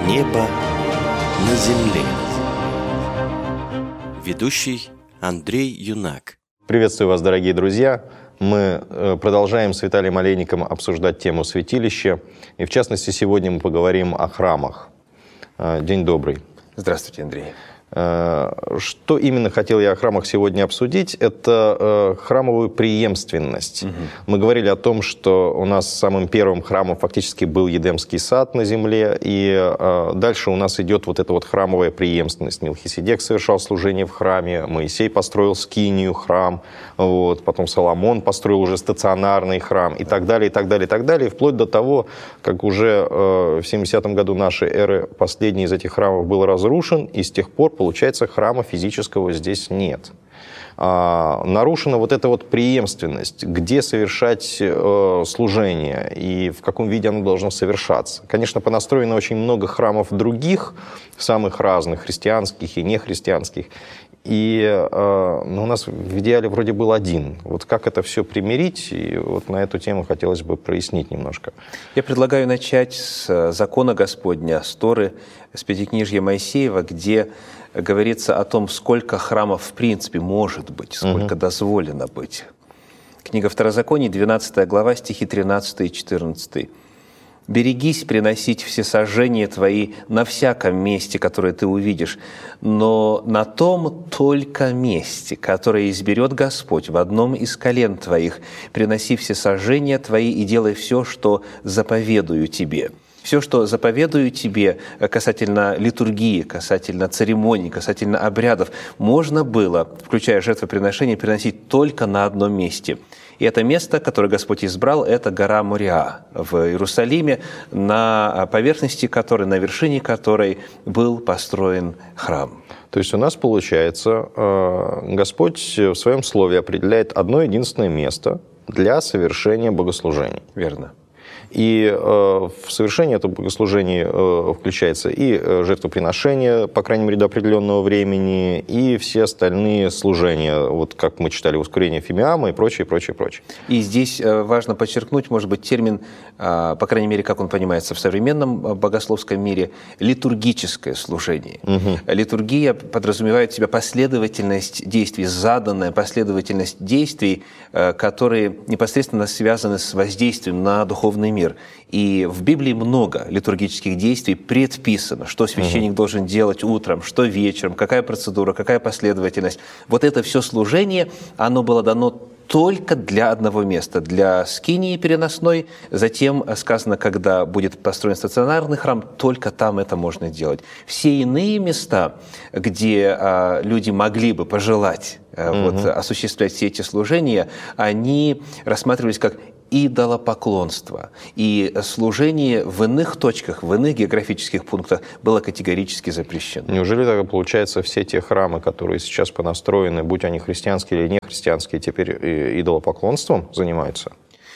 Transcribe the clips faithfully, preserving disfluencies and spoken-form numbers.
Небо на земле. Ведущий Андрей Юнак. Приветствую вас, дорогие друзья. Мы продолжаем с Виталием Олейником обсуждать тему святилища. И в частности, сегодня мы поговорим о храмах. День добрый. Здравствуйте, Андрей. Что именно хотел я о храмах сегодня обсудить, это храмовую преемственность. Угу. Мы говорили о том, что у нас самым первым храмом фактически был Едемский сад на земле, и дальше у нас идет вот эта вот храмовая преемственность. Мелхиседек совершал служение в храме, Моисей построил скинию, храм, вот, потом Соломон построил уже стационарный храм, и так далее, и так далее, и так далее, вплоть до того, как уже в семидесятом году нашей эры последний из этих храмов был разрушен, и с тех пор, получается, храма физического здесь нет. А, нарушена вот эта вот преемственность, где совершать э, служение и в каком виде оно должно совершаться. Конечно, понастроено очень много храмов других, самых разных, христианских и нехристианских. И э, ну, у нас в идеале вроде был один. Вот как это все примирить, и вот на эту тему хотелось бы прояснить немножко. Я предлагаю начать с закона Господня, с Торы, с Пятикнижья Моисеева, где говорится о том, сколько храмов в принципе может быть, сколько угу. дозволено быть. Книга Второзаконий, двенадцатая глава, стихи тринадцатый и четырнадцатый. «Берегись приносить всесожжения твои на всяком месте, которое ты увидишь, но на том только месте, которое изберет Господь в одном из колен твоих, приноси всесожжения твои и делай все, что заповедую тебе». Все, что заповедую тебе касательно литургии, касательно церемоний, касательно обрядов, можно было, включая жертвоприношение, приносить только на одном месте. И это место, которое Господь избрал, это гора Мориа в Иерусалиме, на поверхности которой, на вершине которой был построен храм. То есть у нас, получается, Господь в своем слове определяет одно единственное место для совершения богослужений. Верно. И э, в совершении этого богослужения э, включается и жертвоприношение, по крайней мере, до определенного времени, и все остальные служения, вот как мы читали, ускорение Фимиама и прочее, прочее, прочее. И здесь э, важно подчеркнуть, может быть, термин, э, по крайней мере, как он понимается в современном богословском мире, литургическое служение. Угу. Литургия подразумевает в себя последовательность действий, заданная последовательность действий, э, которые непосредственно связаны с воздействием на духовный мир. И в Библии много литургических действий предписано, что священник угу. должен делать утром, что вечером, какая процедура, какая последовательность. Вот это все служение, оно было дано только для одного места, для скинии переносной. Затем сказано, когда будет построен стационарный храм, только там это можно делать. Все иные места, где а, люди могли бы пожелать а, угу. вот, осуществлять все эти служения, они рассматривались как идолопоклонство. И служение в иных точках, в иных географических пунктах было категорически запрещено. Неужели тогда, получается, все те храмы, которые сейчас понастроены, будь они христианские или не христианские, теперь идолопоклонством занимаются?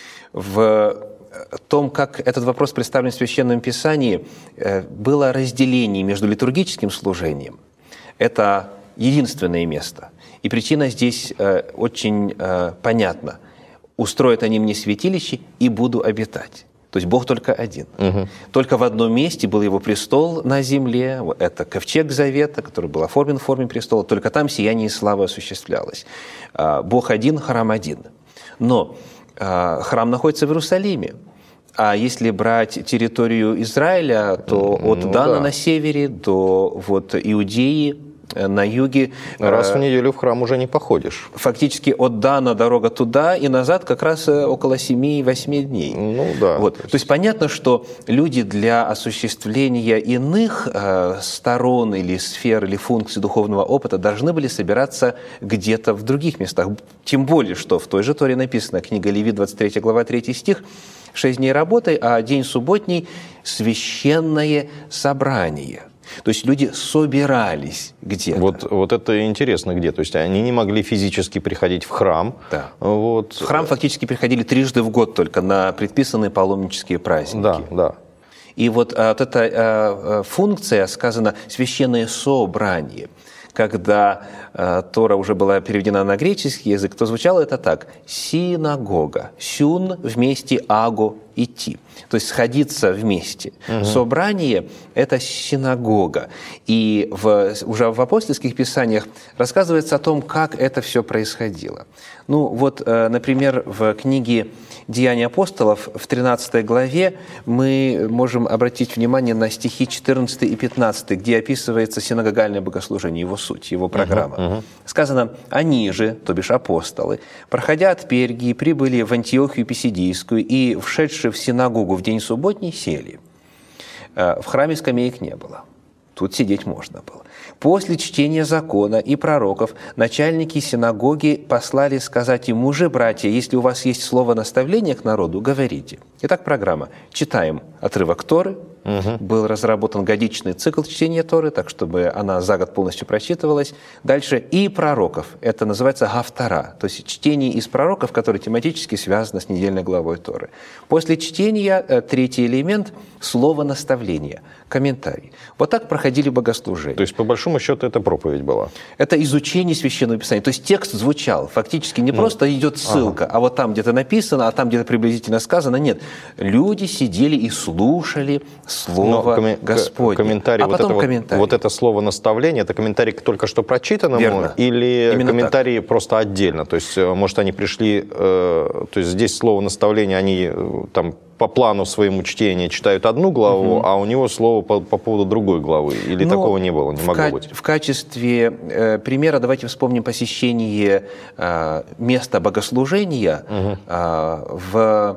В том, как этот вопрос представлен в Священном Писании, было разделение между литургическим служением. Это единственное место. И причина здесь очень понятна. «Устроят они мне святилище, и буду обитать». То есть Бог только один. Угу. Только в одном месте был его престол на земле. Это ковчег завета, который был оформлен в форме престола. Только там сияние и слава осуществлялось. Бог один, храм один. Но храм находится в Иерусалиме. А если брать территорию Израиля, то от ну, Дана да. на севере до вот, Иудеи на юге. Раз в неделю в храм уже не походишь. Фактически от Дана дорога туда и назад как раз около семи-восьми дней. Ну да. Вот. То, есть... то есть понятно, что люди для осуществления иных э, сторон или сфер, или функций духовного опыта должны были собираться где-то в других местах. Тем более, что в той же Торе написано, книга Левит, двадцать третья глава, третий стих, «Шесть дней работы, а день субботний – священное собрание». То есть люди собирались где-то. Вот, вот это интересно где. То есть они не могли физически приходить в храм. Да. Вот. В храм фактически приходили трижды в год только на предписанные паломнические праздники. Да, да. И вот, а, вот эта а, функция, сказано, священное собрание. Когда а, Тора уже была переведена на греческий язык, то звучало это так. Синагога. Сюн вместе аго идти, то есть сходиться вместе. Угу. Собрание – это синагога. И в, уже в апостольских писаниях рассказывается о том, как это все происходило. Ну вот, например, в книге «Деяния апостолов» в тринадцатой главе мы можем обратить внимание на стихи четырнадцатый и пятнадцатый, где описывается синагогальное богослужение, его суть, его программа. Uh-huh, uh-huh. Сказано: «Они же, то бишь апостолы, проходя от Пергии, прибыли в Антиохию Писидийскую и, вшедшие в синагогу в день субботний, сели. В храме скамеек не было. Тут сидеть можно было. После чтения закона и пророков начальники синагоги послали сказать им: мужи, братья, если у вас есть слово наставления к народу, говорите». Итак, программа. Читаем отрывок Торы. Угу. Был разработан годичный цикл чтения Торы, так, чтобы она за год полностью прочитывалась. Дальше и пророков. Это называется гафтара, то есть чтение из пророков, которые тематически связаны с недельной главой Торы. После чтения третий элемент – слово наставления, комментарий. Вот так проходили богослужения. То есть, по большому счету, это проповедь была? Это изучение Священного Писания. То есть текст звучал. Фактически не ну, просто идет ссылка, ага. а вот там где-то написано, а там где-то приблизительно сказано. Нет. Люди сидели и слушали Слово коми- Господне. Комментарий, а вот потом это комментарий. Вот, вот это слово наставление, это комментарий к только что прочитанному? Верно. Или Именно комментарии так. просто отдельно? То есть, может, они пришли, э, то есть здесь слово наставление, они там по плану своему чтения читают одну главу, угу. а у него слово по, по поводу другой главы? Или Но такого не было, не могло ка- быть? В качестве э, примера давайте вспомним посещение э, места богослужения угу. э, в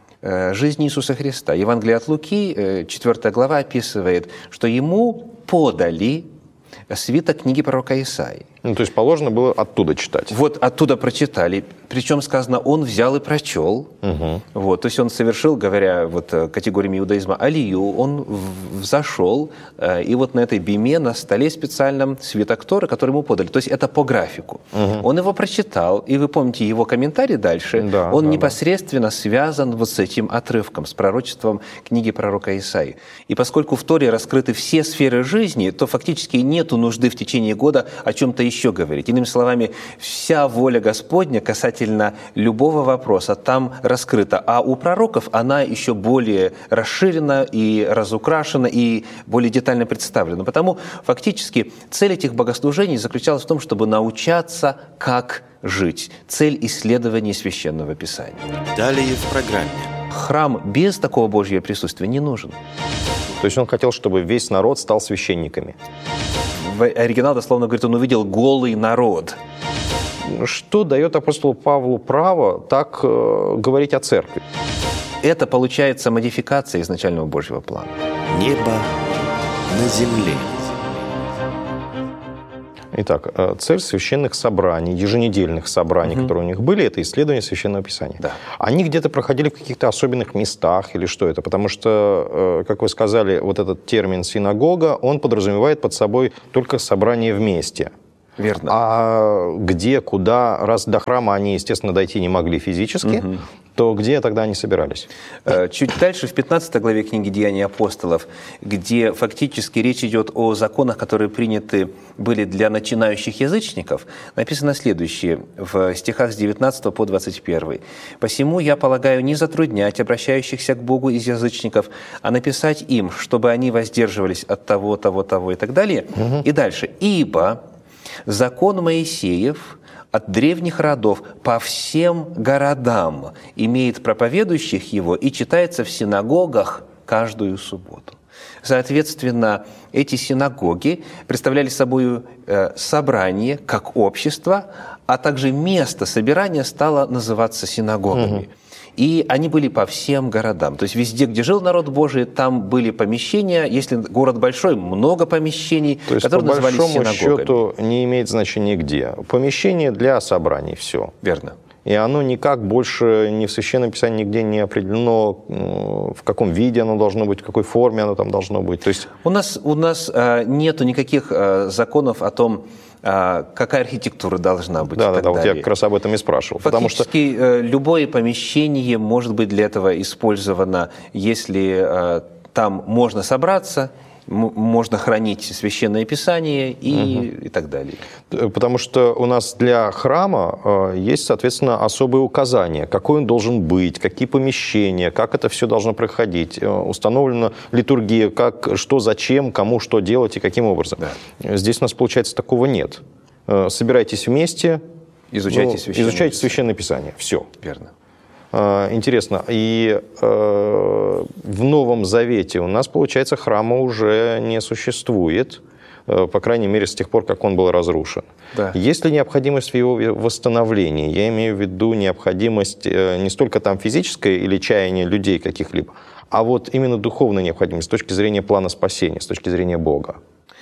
жизни Иисуса Христа. Евангелие от Луки, четвёртая глава, описывает, что ему подали свиток книги пророка Исаии. Ну, то есть положено было оттуда читать. Вот оттуда прочитали. Причем сказано, он взял и прочел. Угу. Вот, то есть он совершил, говоря вот, категориями иудаизма, алию, он взошел, и вот на этой биме, на столе специальном свиток Торы, который ему подали. То есть это по графику. Угу. Он его прочитал, и вы помните его комментарий дальше, да, он да, непосредственно да. связан вот с этим отрывком, с пророчеством книги пророка Исаии. И поскольку в Торе раскрыты все сферы жизни, то фактически нету нужды в течение года о чем-то еще говорить. Иными словами, вся воля Господня касательно любого вопроса там раскрыта, а у пророков она еще более расширена и разукрашена, и более детально представлена. Потому фактически цель этих богослужений заключалась в том, чтобы научаться, как жить. Цель исследования Священного Писания. Далее в программе. Храм без такого Божьего присутствия не нужен. То есть он хотел, чтобы весь народ стал священниками? Оригинал дословно говорит, он увидел голый народ. Что дает апостолу Павлу право так э, говорить о церкви? Это получается модификация изначального Божьего плана. Небо на земле. Итак, цель священных собраний, еженедельных собраний, угу. которые у них были, это исследование Священного Писания. Да. Они где-то проходили в каких-то особенных местах или что это? Потому что, как вы сказали, вот этот термин «синагога», он подразумевает под собой только собрание вместе. Верно. А где, куда, раз до храма они, естественно, дойти не могли физически, угу. то где тогда они собирались? Чуть дальше, в пятнадцатой главе книги «Деяний апостолов», где фактически речь идет о законах, которые приняты были для начинающих язычников, написано следующее в стихах с девятнадцатого по двадцать первый. «Посему я полагаю не затруднять обращающихся к Богу из язычников, а написать им, чтобы они воздерживались от того, того, того и так далее». Угу. И дальше. «Ибо закон Моисеев от древних родов по всем городам имеет проповедующих его и читается в синагогах каждую субботу». Соответственно, эти синагоги представляли собой э, собрание как общество, а также место собирания стало называться синагогами. Угу. И они были по всем городам. То есть везде, где жил народ Божий, там были помещения. Если город большой, много помещений, То есть, которые назывались синагогами. по большому счету не имеет значения где. Помещение для собраний, все. Верно. И оно никак больше ни в Священном Писании нигде не определено, в каком виде оно должно быть, в какой форме оно там должно быть. То есть... У нас, у нас э, нету никаких э, законов о том, э, какая архитектура должна быть. Да, да, да, вот я как раз об этом и спрашивал. Фактически потому что... э, любое помещение может быть для этого использовано, если э, там можно собраться, можно хранить Священное Писание и, угу. и так далее. Потому что у нас для храма есть, соответственно, особые указания, какой он должен быть, какие помещения, как это все должно проходить. Установлена литургия, как, что, зачем, кому что делать и каким образом. Да. Здесь у нас, получается, такого нет. Собирайтесь вместе, изучайте, ну, священное, изучайте Писание. Священное Писание. Все. Верно. Интересно. И э, в Новом Завете у нас, получается, храма уже не существует, э, по крайней мере, с тех пор, как он был разрушен. Да. Есть ли необходимость в его восстановлении? Я имею в виду необходимость э, не столько там физическая или чаяние людей каких-либо, а вот именно духовная необходимость с точки зрения плана спасения, с точки зрения Бога.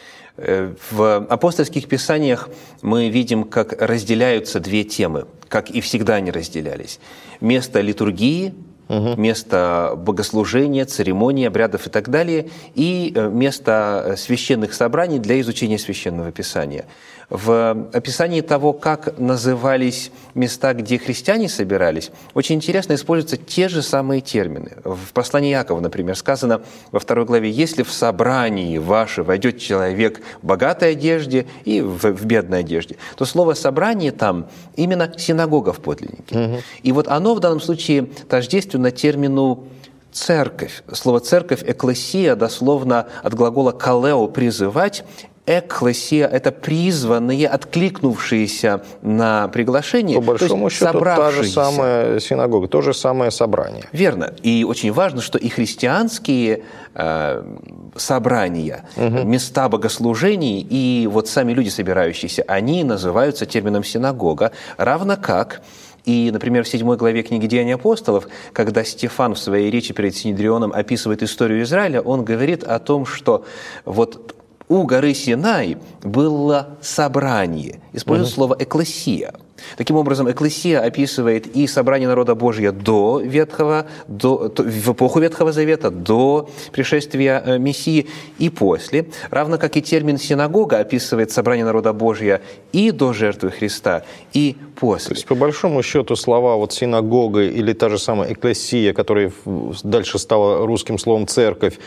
В апостольских писаниях мы видим, как разделяются две темы, как и всегда они разделялись. Место литургии, угу. место богослужения, церемоний, обрядов и так далее, и место священных собраний для изучения Священного Писания. В описании того, как назывались места, где христиане собирались, очень интересно используются те же самые термины. В послании Иакова, например, сказано во второй главе: «Если в собрании ваше войдет человек в богатой одежде и в, в бедной одежде», то слово «собрание» там именно синагога в подлиннике. Угу. И вот оно в данном случае тождественно термину «церковь». Слово «церковь», «экклесия», дословно от глагола «калео» – «призывать». Экклесия – это призванные, откликнувшиеся на приглашение, по большому то есть счету, та же собравшиеся. самая синагога, то же самое собрание. Верно. И очень важно, что и христианские э, собрания, угу. места богослужений и вот сами люди, собирающиеся, они называются термином «синагога», равно как… И, например, в седьмой главе книги «Деяния апостолов», когда Стефан в своей речи перед Синедрионом описывает историю Израиля, он говорит о том, что вот у горы Синай было собрание. Использует mm-hmm. слово «экклесия». Таким образом, экклесия описывает и собрание народа Божия до Ветхого, до, в эпоху Ветхого Завета, до пришествия Мессии и после. Равно как и термин «синагога» описывает собрание народа Божия и до жертвы Христа, и после. То есть, по большому счету, слова вот «синагога» или та же самая «экклесия», которая дальше стала русским словом «церковь»,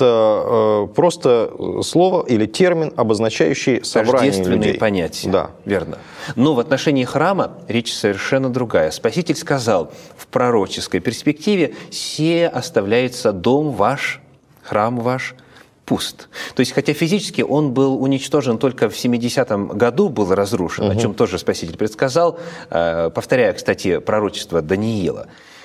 это э, просто слово или термин, обозначающий собрание людей. Тождественные понятия. Да. Верно. Но в отношении храма речь совершенно другая. Спаситель сказал в пророческой перспективе: «Се оставляется дом ваш, храм ваш пуст». То есть, хотя физически он был уничтожен только в семидесятом году, был разрушен, угу. о чем тоже Спаситель предсказал, повторяя, кстати, пророчество Даниила,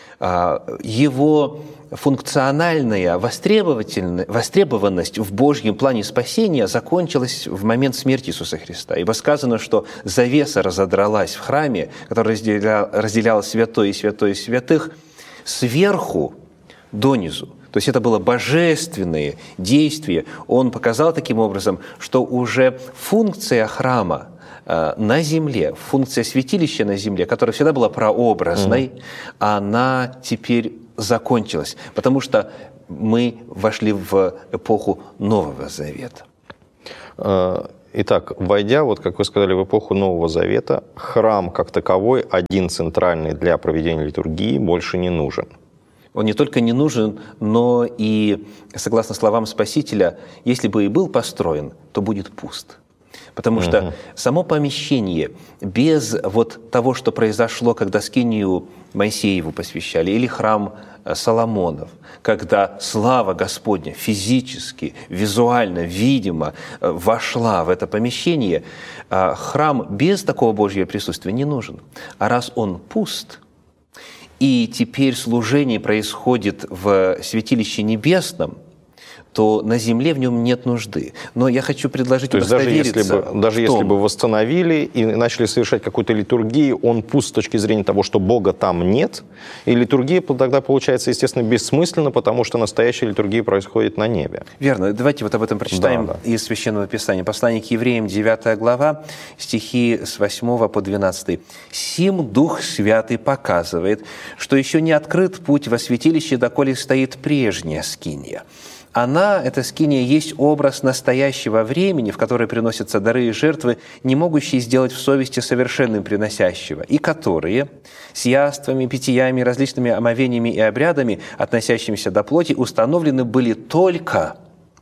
его функциональная востребованность в Божьем плане спасения закончилась в момент смерти Иисуса Христа. Ибо сказано, что завеса разодралась в храме, которая разделяла, разделяла святое и святое из святых, сверху донизу. То есть это было божественное действие. Он показал таким образом, что уже функция храма на земле, функция святилища на земле, которая всегда была прообразной, mm-hmm. она теперь закончилась, потому что мы вошли в эпоху Нового Завета. Итак, войдя, вот как вы сказали, в эпоху Нового Завета, храм как таковой, один центральный для проведения литургии, больше не нужен. Он не только не нужен, но и, согласно словам Спасителя, если бы и был построен, то будет пуст. Потому что угу. само помещение без вот того, что произошло, когда скинию Моисееву посвящали, или храм Соломонов, когда слава Господня физически, визуально, видимо вошла в это помещение, храм без такого Божьего присутствия не нужен. А раз он пуст, и теперь служение происходит в святилище небесном, то на земле в нем нет нужды. Но я хочу предложить удостовериться. То есть даже, если бы, даже если бы восстановили и начали совершать какую-то литургию, он пуст с точки зрения того, что Бога там нет, и литургия тогда получается, естественно, бессмысленна, потому что настоящая литургия происходит на небе. Верно. Давайте вот об этом прочитаем да, да. из Священного Писания. Послание к евреям, девятая глава, стихи с восьмого по двенадцатый. «Сим Дух Святый показывает, что еще не открыт путь во святилище, доколе стоит прежняя скиния. Она, эта скиния, есть образ настоящего времени, в которое приносятся дары и жертвы, не могущие сделать в совести совершенным приносящего, и которые с яствами, питьями, различными омовениями и обрядами, относящимися до плоти, установлены были только,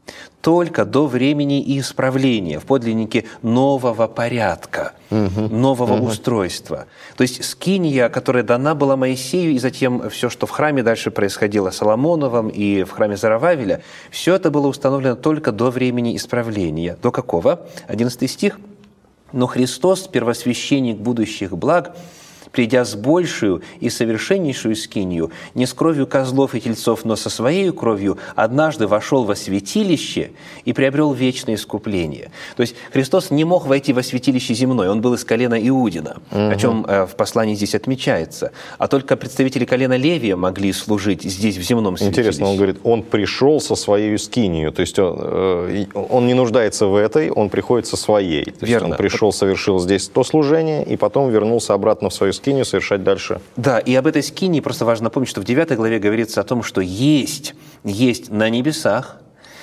только до времени исправления, в подлиннике нового порядка, угу. нового угу. устройства. То есть скиния, которая дана была Моисею, и затем все, что в храме дальше происходило Соломоновом и в храме Зарававеля, все это было установлено только до времени исправления. До какого? одиннадцатый стих. «Но Христос, первосвященник будущих благ, придя с большую и совершеннейшую скинию, не с кровью козлов и тельцов, но со своей кровью, однажды вошел во святилище и приобрел вечное искупление». То есть Христос не мог войти во святилище земное, он был из колена Иудина, угу. о чем э, в послании здесь отмечается. А только представители колена Левия могли служить здесь, в земном святилище. Интересно, он говорит, он пришел со своей скинию, то есть он, э, он не нуждается в этой, он приходит со своей. То Верно. Есть он пришел, совершил здесь то скиние, и потом вернулся обратно в свою скинию, скинию совершать дальше. Да, и об этой скинии просто важно напомнить, что в девятой главе говорится о том, что есть, есть на небесах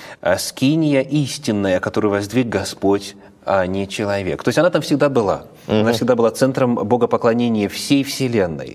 скиния истинная, которую воздвиг Господь, а не человек. То есть она там всегда была. Угу. Она всегда была центром богопоклонения всей вселенной.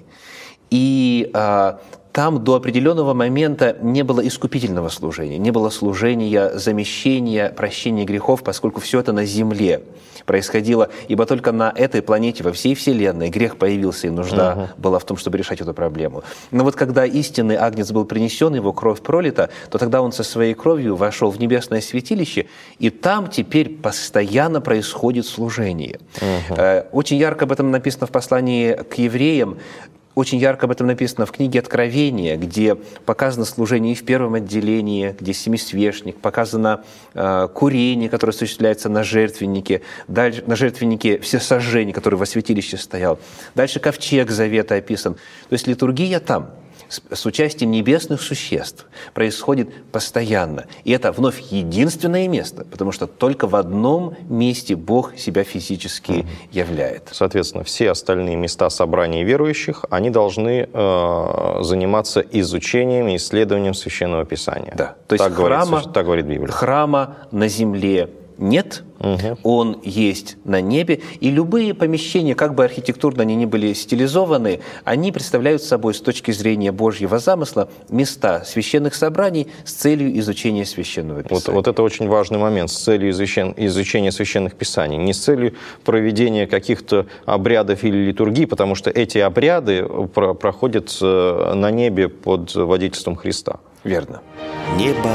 И а, там до определенного момента не было искупительного служения, не было служения замещения, прощения грехов, поскольку все это на земле происходило, ибо только на этой планете, во всей Вселенной, грех появился, и нужда uh-huh. была в том, чтобы решать эту проблему. Но вот когда истинный агнец был принесен, его кровь пролита, то тогда он со своей кровью вошел в небесное святилище, и там теперь постоянно происходит служение. Uh-huh. Очень ярко об этом написано в послании к евреям. Очень ярко об этом написано в книге Откровения, где показано служение и в первом отделении, где семисвешник, показано э, курение, которое осуществляется на жертвеннике, дальше, на жертвеннике всесожжение, который во святилище стоял. Дальше ковчег завета описан. То есть литургия там с, с участием небесных существ происходит постоянно. И это вновь единственное место, потому что только в одном месте Бог себя физически mm-hmm. являет. Соответственно, все остальные места собрания верующих, они должны э, заниматься изучением и исследованием Священного Писания. Да. То есть так, храма, говорит, так говорит Библия. Храма на земле нет, угу. он есть на небе, и любые помещения, как бы архитектурно они ни были стилизованы, они представляют собой с точки зрения Божьего замысла места священных собраний с целью изучения Священного Писания. Вот, вот это очень важный момент, с целью изучения, изучения Священных Писаний, не с целью проведения каких-то обрядов или литургии, потому что эти обряды про- проходят на небе под водительством Христа. Верно. Небо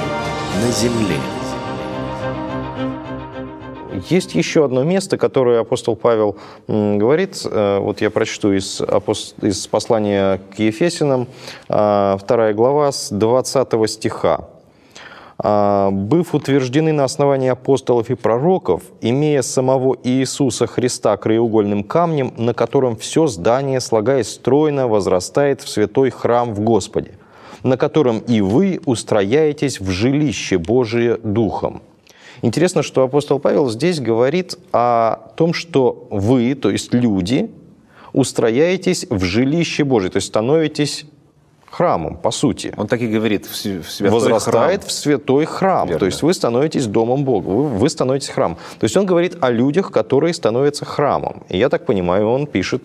на земле. Есть еще одно место, которое апостол Павел говорит, вот я прочту из, из послания к Ефесянам, вторая глава, с двадцатого стиха. «Быв утверждены на основании апостолов и пророков, имея самого Иисуса Христа краеугольным камнем, на котором все здание, слагаясь стройно, возрастает в святой храм в Господе, на котором и вы устрояетесь в жилище Божие Духом». Интересно, что апостол Павел здесь говорит о том, что вы, то есть люди, устрояетесь в жилище Божие, то есть становитесь храмом, по сути. Он так и говорит, в святой возрастает храм. в святой храм. Верно. То есть вы становитесь домом Бога, вы, вы становитесь храмом. То есть он говорит о людях, которые становятся храмом. И я так понимаю, он пишет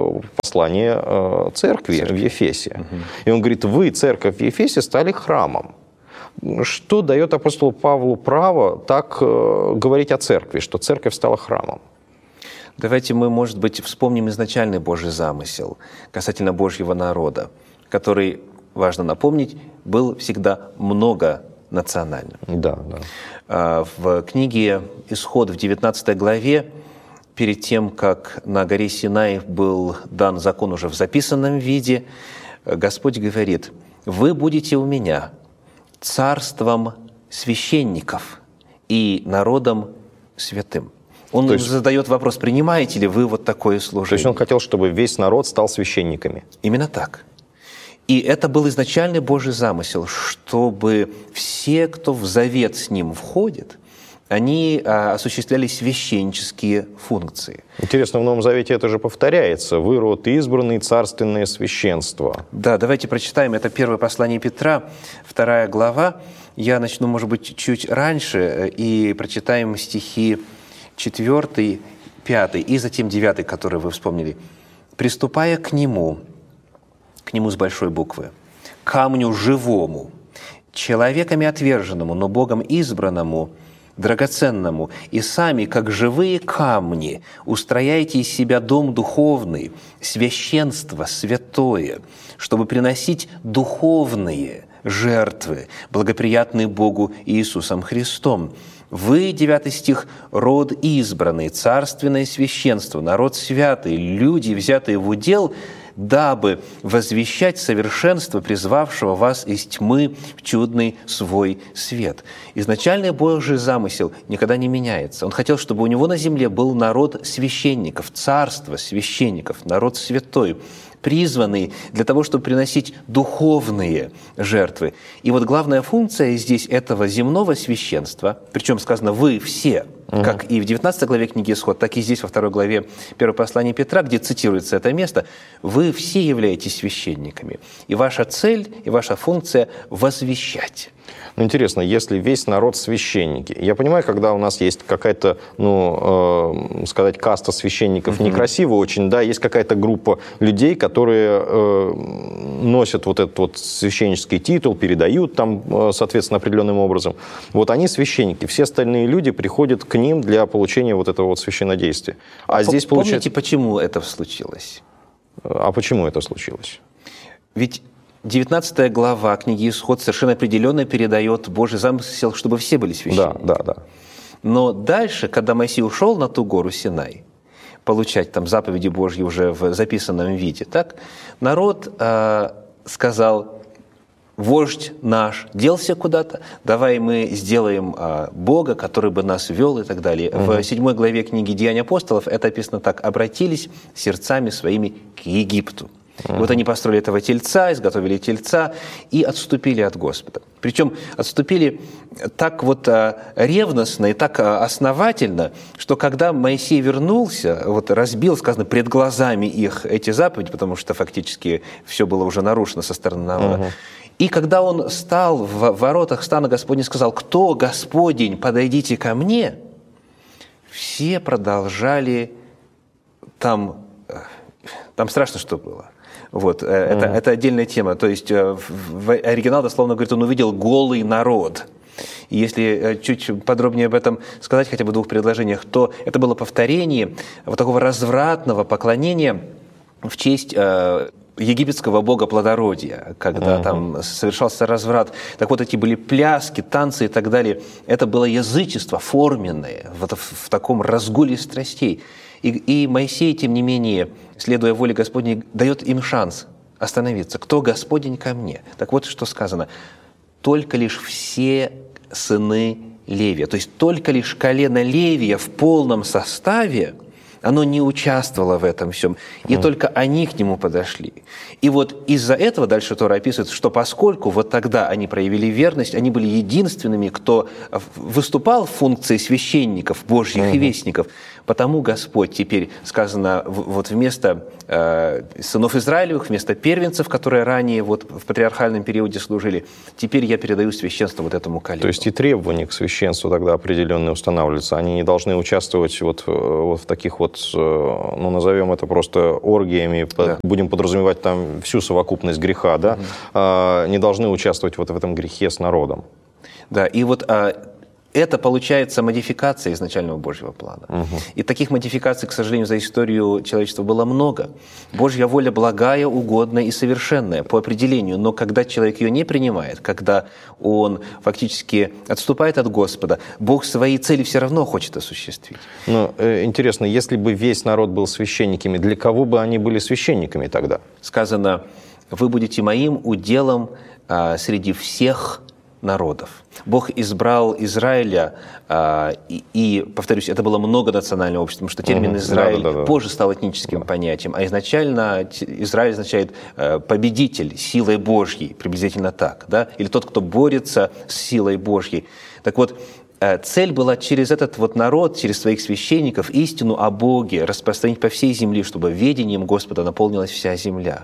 послание церкви, церкви. в Ефесе. Угу. И он говорит, вы, церковь в Ефесе, стали храмом. Что дает апостолу Павлу право так э, говорить о церкви, что церковь стала храмом? Давайте мы, может быть, вспомним изначальный Божий замысел касательно Божьего народа, который, важно напомнить, был всегда многонациональным. Да, да. В книге «Исход» в девятнадцатой главе, перед тем, как на горе Синай был дан закон уже в записанном виде, Господь говорит, «Вы будете у меня царством священников и народом святым». Он То есть, задает вопрос, принимаете ли вы вот такое служение? То есть он хотел, чтобы весь народ стал священниками. Именно так. И это был изначальный Божий замысел, чтобы все, кто в завет с Ним входит, они а, осуществляли священнические функции. Интересно, в Новом Завете это же повторяется. «Вы род избранный, царственное священство». Да, давайте прочитаем. Это первое послание Петра, вторая глава. Я начну, может быть, чуть раньше, и прочитаем стихи четвертый, пятый и затем девятый, который вы вспомнили. «Приступая к Нему, к Нему с большой буквы, камню живому, человеками отверженному, но Богом избранному, драгоценному, и сами, как живые камни, устрояйте из себя дом духовный, священство святое, чтобы приносить духовные жертвы, благоприятные Богу Иисусом Христом. Вы, девятый стих, род избранный, царственное священство, народ святый, люди, взятые в удел, дабы возвещать совершенство призвавшего вас из тьмы в чудный свой свет». Изначальный Божий замысел никогда не меняется. Он хотел, чтобы у него на земле был народ священников, царство священников, народ святой, призванный для того, чтобы приносить духовные жертвы. И вот главная функция здесь этого земного священства, причем сказано «вы все», угу. как и в девятнадцатой главе книги «Исход», так и здесь во второй главе первого послания Петра, где цитируется это место, «вы все являетесь священниками, и ваша цель, и ваша функция – возвещать». Ну, интересно, если весь народ священники, я понимаю, когда у нас есть какая-то, ну, э, сказать, каста священников, mm-hmm. некрасиво очень, да, есть какая-то группа людей, которые э, носят вот этот вот священнический титул, передают там, э, соответственно, определенным образом. Вот они священники, все остальные люди приходят к ним для получения вот этого вот священнодействия. А, а здесь помните, получается... почему это случилось? А почему это случилось? Ведь девятнадцатая глава книги «Исход» совершенно определенно передает Божий замысел, чтобы все были священниками. Да, да, да. Но дальше, когда Моисей ушел на ту гору Синай, получать там заповеди Божьи уже в записанном виде, так, народ э, сказал: «Вождь наш делся куда-то, давай мы сделаем э, Бога, который бы нас вел», и так далее. Угу. В седьмой главе книги «Деяния апостолов» это описано так: «обратились сердцами своими к Египту». И вот они построили этого тельца, изготовили тельца и отступили от Господа. Причем отступили так вот ревностно и так основательно, что когда Моисей вернулся, вот разбил, сказано, пред глазами их эти заповеди, потому что фактически все было уже нарушено со стороны народа. Угу. И когда он стал в воротах стана Господня и сказал: «Кто Господень, подойдите ко мне», все продолжали там, там страшно что было. Вот, mm-hmm. это, это отдельная тема. То есть в оригинал дословно говорит, он увидел голый народ. И если чуть подробнее об этом сказать, хотя бы в двух предложениях, то это было повторение вот такого развратного поклонения в честь э, египетского бога плодородия, когда uh-huh. там совершался разврат. Так вот, эти были пляски, танцы и так далее. Это было язычество форменное, вот в, в таком разгуле страстей. И, и Моисей, тем не менее, следуя воле Господней, дает им шанс остановиться. «Кто Господень ко мне?» Так вот, что сказано. «Только лишь все сыны Левия». То есть только лишь колено Левия в полном составе, оно не участвовало в этом всем. И mm. только они к нему подошли. И вот из-за этого дальше Тора описывает, что поскольку вот тогда они проявили верность, они были единственными, кто выступал в функции священников, Божьих mm-hmm. и вестников, потому Господь теперь, сказано, вот вместо э, сынов Израилевых, вместо первенцев, которые ранее вот в патриархальном периоде служили, теперь я передаю священство вот этому колену. То есть и требования к священству тогда определенные устанавливаются. Они не должны участвовать вот, вот в таких вот, ну, назовем это просто оргиями, да. будем подразумевать там всю совокупность греха, да, угу. а, не должны участвовать вот в этом грехе с народом. Да, и вот а, это получается модификация изначального Божьего плана. Угу. И таких модификаций, к сожалению, за историю человечества было много. Божья воля благая, угодная и совершенная по определению, но когда человек ее не принимает, когда он фактически отступает от Господа, Бог свои цели все равно хочет осуществить. Но э, интересно, если бы весь народ был священниками, для кого бы они были священниками тогда? Сказано: «Вы будете моим уделом а, среди всех народов». Бог избрал Израиля, а, и, и, повторюсь, это было многонациональное общество, потому что термин «Израиль» да, да, да. позже стал этническим да. понятием, а изначально Израиль означает «победитель силой Божьей», приблизительно так, да? Или тот, кто борется с силой Божьей. Так вот, цель была через этот вот народ, через своих священников истину о Боге распространить по всей земле, чтобы ведением Господа наполнилась вся земля.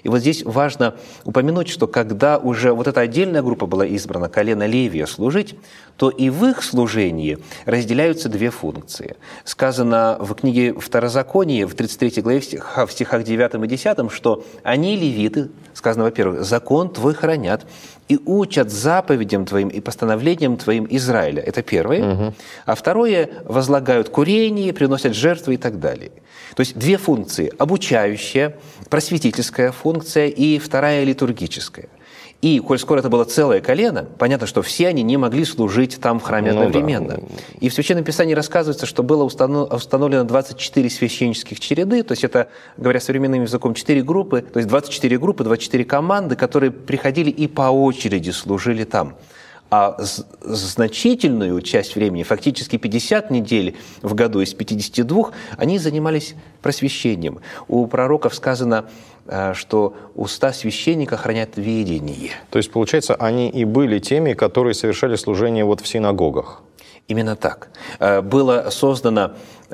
И вот здесь важно упомянуть, что когда уже вот эта отдельная группа была избрана, колено Левия, служить, то и в их служении разделяются две функции. Сказано в книге Второзаконие, в тридцать третьей главе, в стихах, в стихах девятом и десятом, что они, левиты, сказано, во-первых, закон твой хранят и учат заповедям твоим и постановлениям твоим Израиля. Это первое. Угу. А второе, возлагают курение, приносят жертвы и так далее. То есть две функции – обучающая, просветительская функция и вторая – литургическая. И, коль скоро это было целое колено, понятно, что все они не могли служить там в храме одновременно. Ну, да. И в Священном Писании рассказывается, что было установлено двадцать четыре священнических череды, то есть это, говоря современным языком, четыре группы, то есть двадцать четыре группы, двадцать четыре команды, которые приходили и по очереди служили там. А значительную часть времени, фактически пятьдесят недель в году из пятидесяти двух, они занимались просвещением. У пророков сказано, что уста священника хранят ведение. То есть, получается, они и были теми, которые совершали служение вот в синагогах? Именно так. Было создано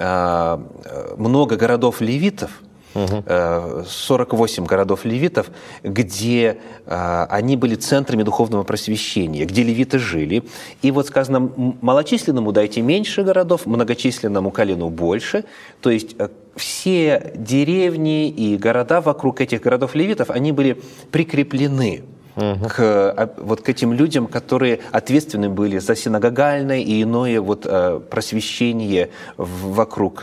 много городов левитов, сорок восемь городов левитов, где а, они были центрами духовного просвещения, где левиты жили. И вот сказано, малочисленному дайте меньше городов, многочисленному колену больше. То есть все деревни и города вокруг этих городов левитов, они были прикреплены Uh-huh. к, вот к этим людям, которые ответственны были за синагогальное и иное вот, просвещение вокруг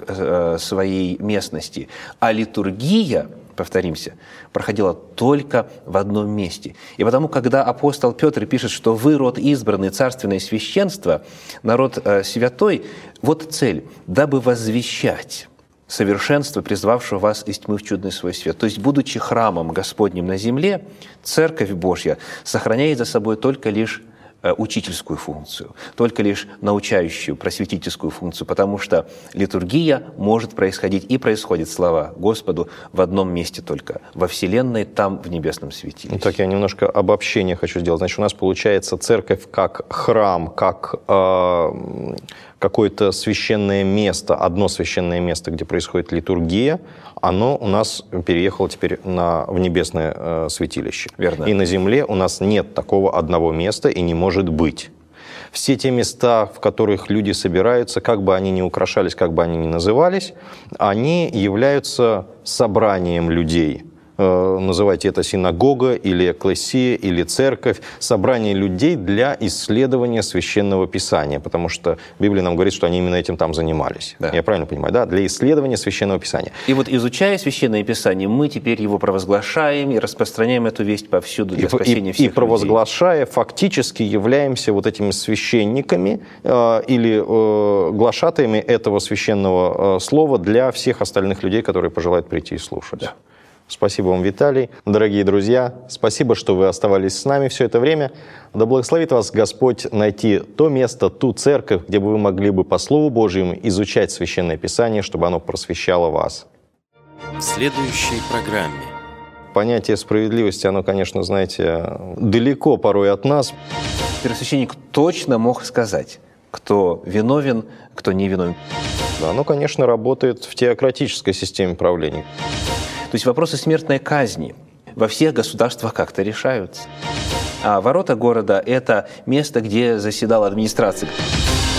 своей местности. А литургия, повторимся, проходила только в одном месте. И потому, когда апостол Петр пишет, что вы род избранный, царственное священство, народ святой, вот цель, дабы возвещать совершенство, призвавшего вас из тьмы в чудный свой свет. То есть, будучи храмом Господним на земле, Церковь Божья сохраняет за собой только лишь учительскую функцию, только лишь научающую, просветительскую функцию, потому что литургия может происходить и происходит, слава Господу, в одном месте только, во Вселенной, там, в небесном святилище. Так, я немножко обобщение хочу сделать. Значит, у нас получается церковь как храм, как э, какое-то священное место, одно священное место, где происходит литургия, оно у нас переехало теперь на, в небесное э, святилище. Верно. И на земле у нас нет такого одного места и не может быть. Все те места, в которых люди собираются, как бы они ни украшались, как бы они ни назывались, они являются собранием людей. Называйте это синагога, или экклесия, или церковь, собрание людей для исследования Священного Писания, потому что Библия нам говорит, что они именно этим там занимались. Да. Я правильно понимаю, да? Для исследования Священного Писания. И вот, изучая Священное Писание, мы теперь его провозглашаем и распространяем эту весть повсюду для и, спасения и, всех и провозглашая, фактически являемся вот этими священниками э, или э, глашатаями этого священного э, слова для всех остальных людей, которые пожелают прийти и слушать. Да. Спасибо вам, Виталий. Дорогие друзья, спасибо, что вы оставались с нами все это время. Да благословит вас Господь найти то место, ту церковь, где бы вы могли бы по Слову Божьему изучать Священное Писание, чтобы оно просвещало вас. В следующей программе. Понятие справедливости, оно, конечно, знаете, далеко порой от нас. Первосвященник точно мог сказать, кто виновен, кто не виновен. Да, оно, конечно, работает в теократической системе правления. То есть вопросы смертной казни во всех государствах как-то решаются. А ворота города – это место, где заседала администрация.